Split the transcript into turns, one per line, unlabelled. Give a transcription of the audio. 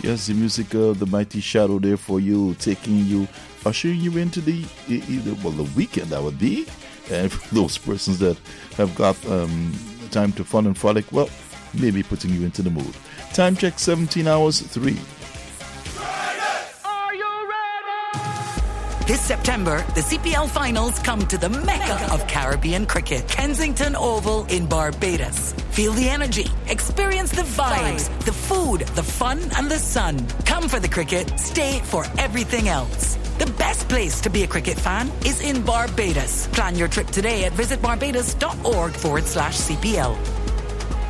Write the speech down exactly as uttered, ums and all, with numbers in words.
Yes, the music of the Mighty Shadow there for you, taking you, ushering you into the, either, well, the weekend that would be. And for those persons that have got um, time to fun and frolic, well, maybe putting you into the mood. Time check, seventeen hours, three.
Are you ready? This September, the C P L finals come to the mecca of Caribbean cricket, Kensington Oval in Barbados. Feel the energy, experience the vibes, the food, the fun, and the sun. Come for the cricket, stay for everything else. The best place to be a cricket fan is in Barbados. Plan your trip today at visitbarbados.org forward slash CPL.